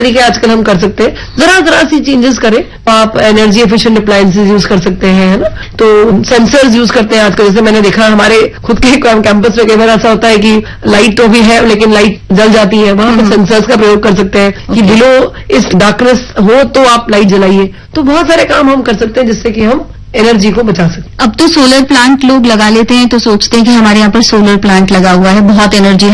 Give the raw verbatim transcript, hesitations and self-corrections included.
तरीके आजकल हम कर सकते हैं, जरा जरा सी चेंजेस करें। आप एनर्जी एफिशिएंट अप्लायंसेज यूज कर सकते हैं, है ना। तो सेंसर्स यूज करते हैं आजकल, जैसे मैंने देखा हमारे खुद के कैंपस में कई बार ऐसा होता है कि लाइट तो भी है लेकिन लाइट जल जाती है, वहां पर सेंसर्स का प्रयोग कर सकते हैं कि बिलो इस डार्कनेस हो तो आप लाइट जलाइए। तो बहुत सारे काम हम कर सकते हैं जिससे कि हम एनर्जी को बचा सकते। अब तो सोलर प्लांट लोग लगा लेते हैं तो सोचते हैं कि हमारे यहाँ पर सोलर प्लांट लगा हुआ है, बहुत एनर्जी